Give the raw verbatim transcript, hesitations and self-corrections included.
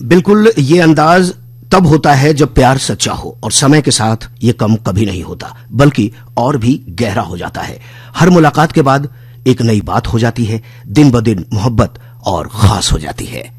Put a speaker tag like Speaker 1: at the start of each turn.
Speaker 1: बिल्कुल, ये अंदाज तब होता है जब प्यार सच्चा हो, और समय के साथ ये कम कभी नहीं होता, बल्कि और भी गहरा हो जाता है। हर मुलाकात के बाद एक नई बात हो जाती है, दिन ब दिन मोहब्बत और खास हो जाती है।